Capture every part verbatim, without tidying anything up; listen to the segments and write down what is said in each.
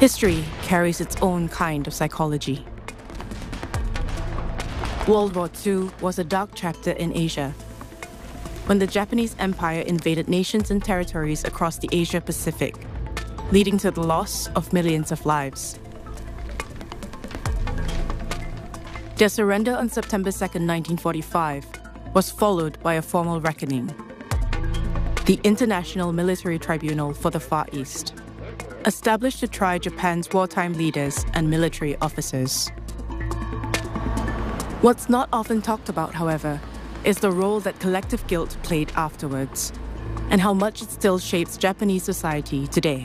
History carries its own kind of psychology. World War Two was a dark chapter in Asia, when the Japanese Empire invaded nations and territories across the Asia-Pacific, leading to the loss of millions of lives. Their surrender on September second, nineteen forty-five, was followed by a formal reckoning. The International Military Tribunal for the Far East, established to try Japan's wartime leaders and military officers. What's not often talked about, however, is the role that collective guilt played afterwards, and how much it still shapes Japanese society today.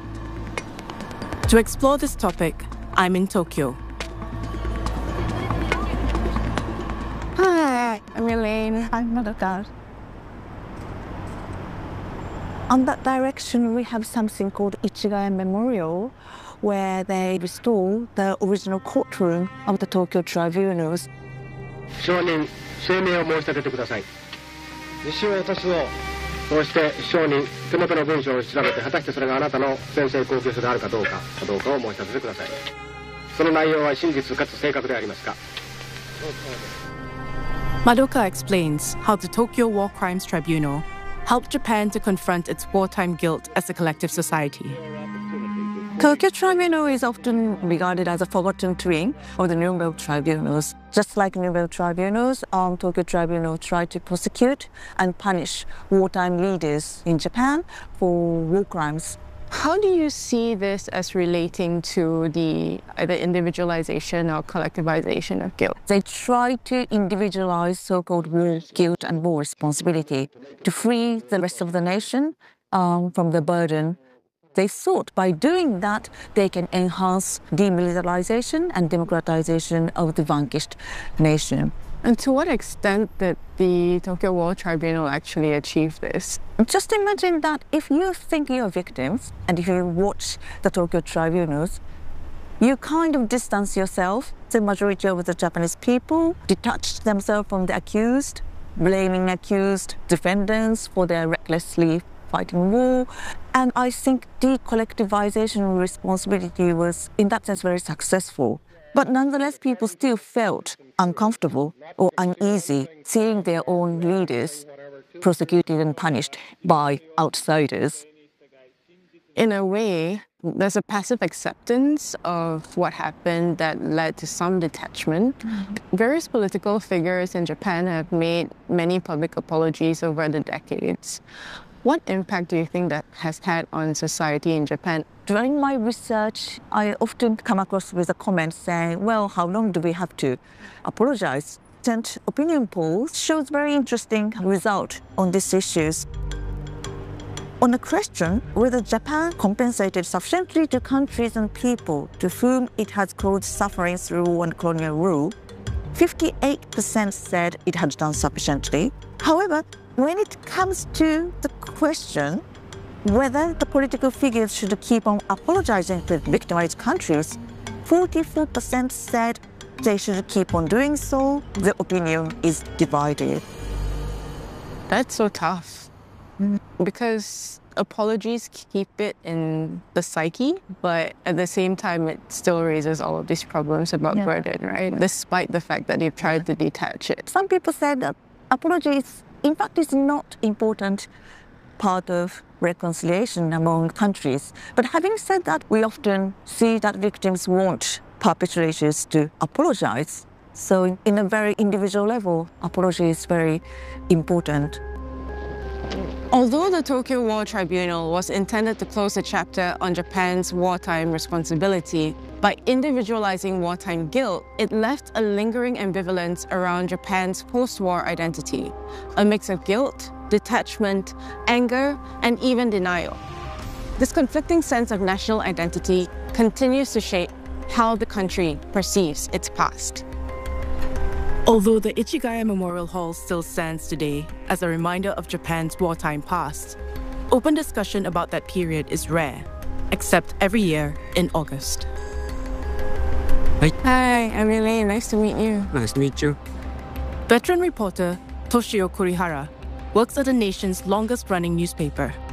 To explore this topic, I'm in Tokyo. Hi, I'm Elaine. I'm Madoka. On that direction, we have something called Ichigaya Memorial, where they restore the original courtroom of the Tokyo tribunals. 証人、声明を申し立ててください。西尾敏夫。こうして証人、手元の文章を調べて、果たしてそれがあなたの宣誓後継書であるかどうか、かどうかを申し立ててください。その内容は真実かつ正確でありますか。 Madoka explains how the Tokyo War Crimes Tribunal helped Japan to confront its wartime guilt as a collective society. Tokyo Tribunal is often regarded as a forgotten twin of the Nuremberg tribunals. Just like Nuremberg tribunals, um, Tokyo Tribunal tried to prosecute and punish wartime leaders in Japan for war crimes. How do you see this as relating to the either individualization or collectivization of guilt? They try to individualize so-called war guilt and war responsibility to free the rest of the nation um, from the burden. They thought by doing that, they can enhance demilitarization and democratization of the vanquished nation. And to what extent did the Tokyo War Tribunal actually achieve this? Just imagine that if you think you're victims, and if you watch the Tokyo tribunals, you kind of distance yourself. The majority of the Japanese people detached themselves from the accused, blaming accused defendants for their recklessly fighting war. And I think decollectivization responsibility was, in that sense, very successful. But nonetheless, people still felt uncomfortable or uneasy seeing their own leaders prosecuted and punished by outsiders. In a way, there's a passive acceptance of what happened that led to some detachment. Mm-hmm. Various political figures in Japan have made many public apologies over the decades. What impact do you think that has had on society in Japan? During my research, I often come across with a comment saying, well, how long do we have to apologize? And opinion polls shows very interesting result on these issues. On the question whether Japan compensated sufficiently to countries and people to whom it has caused suffering through war and colonial rule, fifty-eight percent said it had done sufficiently. However, when it comes to the question whether the political figures should keep on apologizing to victimized countries, forty-four percent said they should keep on doing so. The opinion is divided. That's so tough. Mm. Because apologies keep it in the psyche, but at the same time, it still raises all of these problems about yeah. burden, right? Despite the fact that you've tried to detach it. Some people said that apologies, in fact, is not important part of reconciliation among countries. But having said that, we often see that victims want perpetrators to apologize. So in a very individual level, apology is very important. Although the Tokyo War Tribunal was intended to close a chapter on Japan's wartime responsibility, by individualizing wartime guilt, it left a lingering ambivalence around Japan's post-war identity, a mix of guilt, detachment, anger, and even denial. This conflicting sense of national identity continues to shape how the country perceives its past. Although the Ichigaya Memorial Hall still stands today as a reminder of Japan's wartime past, open discussion about that period is rare, except every year in August. Hi, Hi I'm Elaine. Nice to meet you. Nice to meet you. Veteran reporter Toshio Kurihara works at the nation's longest-running newspaper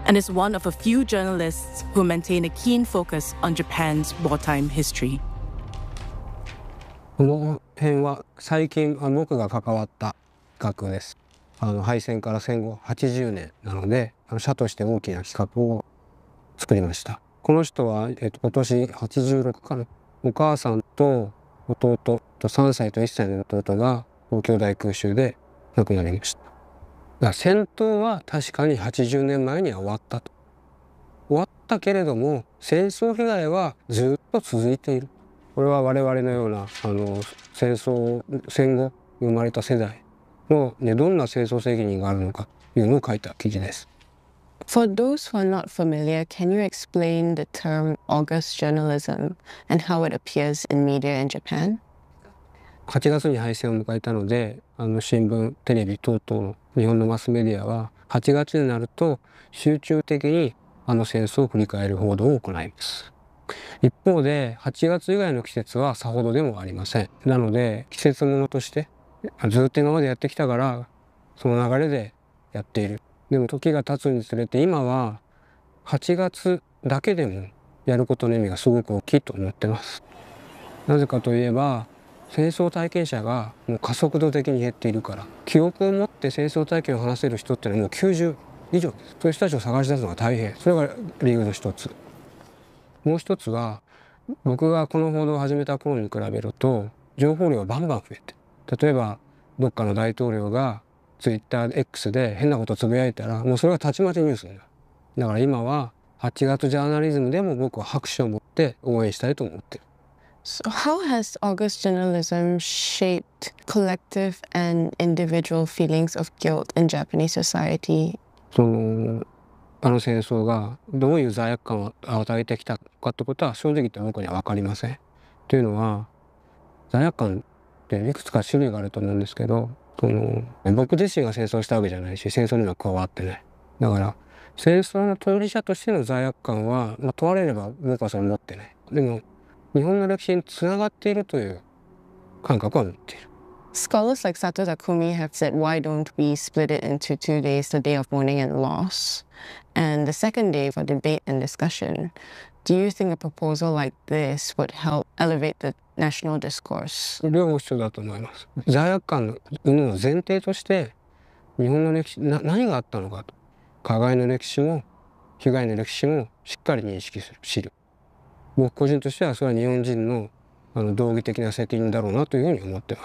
and is one of a few journalists who maintain a keen focus on Japan's wartime history. この辺は最近僕が関わった企画です。あの敗戦から戦後はちじゅうねんなので、社として大きな企画を作りました。この人は、えっと、今年はちじゅうろくかな。お母さんと弟とさんさいといっさいの弟が東京大空襲で亡くなりました。だから戦闘は確かにはちじゅうねんまえには終わったと。終わったけれども戦争被害はずっと続いている。これは我々のようなあの戦争戦後生まれた世代の、ね、どんな戦争責任があるのかというのを書いた記事です。 For those who are not familiar, can you explain the term August journalism and how it appears in media in Japan? はちがつに敗戦を迎えたので、あの新聞、テレビ等々の日本のマスメディアははちがつになると集中的にあの戦争を振り返る報道を行います。一方ではちがつ以外の季節はさほどでもありません。なので季節ものとしてずっと今までやってきたからその流れでやっている。でも時が経つにつれて今ははちがつだけでもやることの意味がすごく大きいと思ってます。なぜかといえば戦争体験者がもう加速度的に減っているから、記憶を持って戦争体験を話せる人っていうのはもうきゅうじゅう以上です。そういう人たちを探し出すのが大変。それが理由の一つ。もう一つは僕がこの報道を始めた頃に比べると情報量がバンバン増えて、例えばどっかの大統領がツイッター X で変なことをつぶやいたらもうそれがたちまちニュースになる。だから今ははちがつジャーナリズムでも僕は拍手を持って応援したいと思ってる。 So how has August journalism shaped collective and individual feelings of guilt in Japanese society? そのあの戦争がどういう罪悪感を与えてきたかってことは正直言って僕には分かりません。というのは罪悪感っていくつか種類があると思うんですけど、その僕自身が戦争したわけじゃないし戦争には加わってない。だから戦争の当事者としての罪悪感は、まあ、問われれば僕はそれ持ってない。でも日本の歴史につながっているという感覚は持っている。 Scholars like Sato Takumi have said, why don't we split it into two days, the day of mourning and loss, and the second day for debate and discussion. Do you think a proposal like this would help elevate the national discourse? 両方必要だと思います。罪悪感の前提として日本の歴史な何があったのかと、加害の歴史も被害の歴史もしっかり認識する、知る。僕個人としてはそれは日本人のあの道義的な責任だろうなというふうに思っています。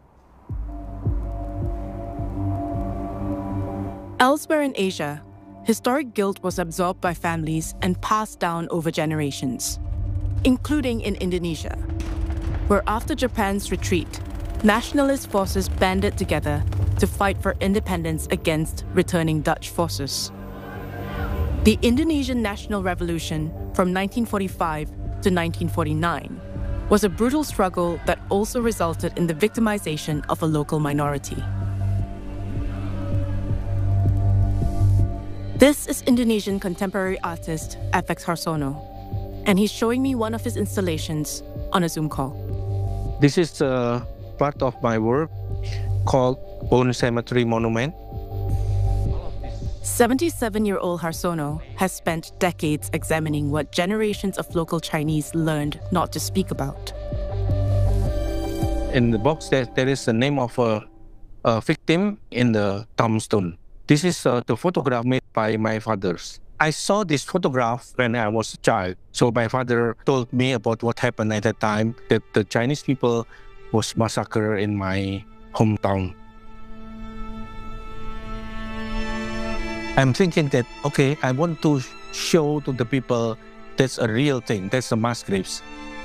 Elsewhere in Asia, historic guilt was absorbed by families and passed down over generations, including in Indonesia, where after Japan's retreat, nationalist forces banded together to fight for independence against returning Dutch forces. The Indonesian National Revolution from nineteen forty-five to nineteen forty-nine was a brutal struggle that also resulted in the victimization of a local minority. This is Indonesian contemporary artist Afex Harsono, and he's showing me one of his installations on a Zoom call. This is uh, part of my work called Bone Cemetery Monument. seventy-seven-year-old Harsono has spent decades examining what generations of local Chinese learned not to speak about. In the box, there, there is the name of a, a victim in the tombstone. This is uh, the photograph made by my fathers. I saw this photograph when I was a child. So my father told me about what happened at that time, that the Chinese people was massacred in my hometown. I'm thinking that, okay, I want to show to the people that's a real thing, that's the mass graves.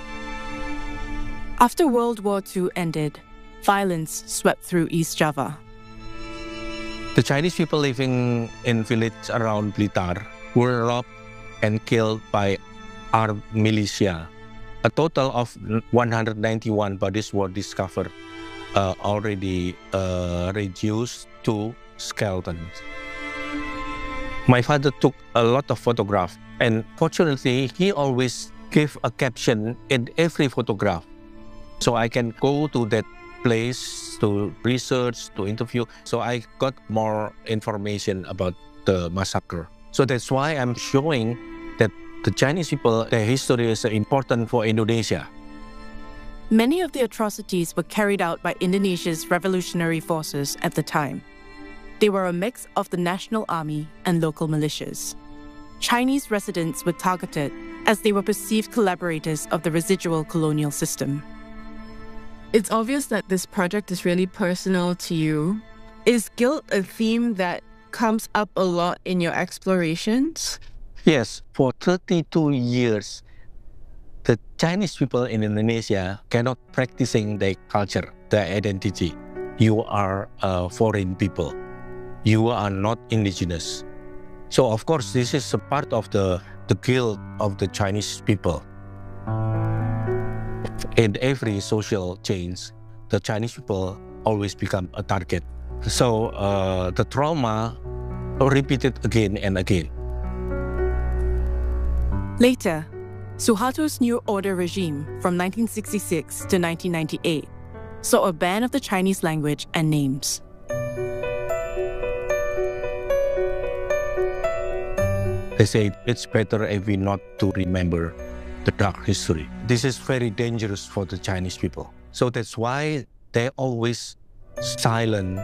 After World War Two ended, violence swept through East Java. The Chinese people living in villages around Blitar were robbed and killed by armed militia. A total of one hundred ninety-one bodies were discovered, uh, already uh, reduced to skeletons. My father took a lot of photographs, and fortunately, he always gave a caption in every photograph. So I can go to that place to research, to interview. So I got more information about the massacre. So that's why I'm showing that the Chinese people, their history is important for Indonesia. Many of the atrocities were carried out by Indonesia's revolutionary forces at the time. They were a mix of the national army and local militias. Chinese residents were targeted as they were perceived collaborators of the residual colonial system. It's obvious that this project is really personal to you. Is guilt a theme that comes up a lot in your explorations? Yes, for thirty-two years, the Chinese people in Indonesia cannot practicing their culture, their identity. You are a foreign people. You are not indigenous. So of course, this is a part of the, the guilt of the Chinese people. In every social change, the Chinese people always become a target. So uh, the trauma repeated again and again. Later, Suharto's New Order regime from nineteen sixty-six to nineteen ninety-eight saw a ban of the Chinese language and names. They say it's better if we not to remember the dark history. This is very dangerous for the Chinese people. So that's why they're always silent.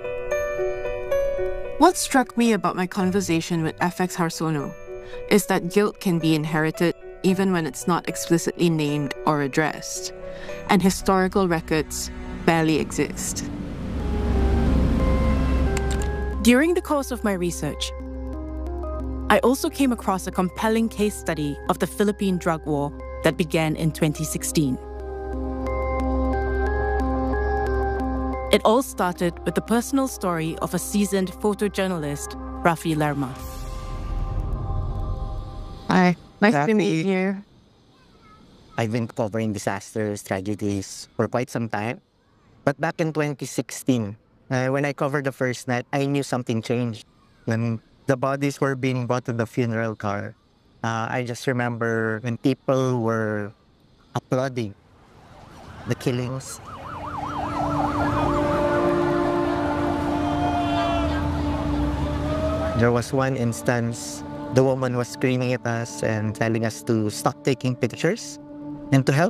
What struck me about my conversation with F X Harsono is that guilt can be inherited even when it's not explicitly named or addressed, and historical records barely exist. During the course of my research, I also came across a compelling case study of the Philippine drug war that began in twenty sixteen. It all started with the personal story of a seasoned photojournalist, Rafi Lerma. Hi, nice Rafi. to meet you. I've been covering disasters, tragedies for quite some time. But back in twenty sixteen, uh, when I covered the first night, I knew something changed. When the bodies were being brought to the funeral car, uh, I just remember when people were applauding the killings. There was one instance, the woman was screaming at us and telling us to stop taking pictures and to help